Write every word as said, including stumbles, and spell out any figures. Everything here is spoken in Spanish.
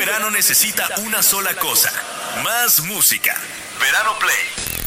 verano necesita una sola cosa: más música. Verano Play.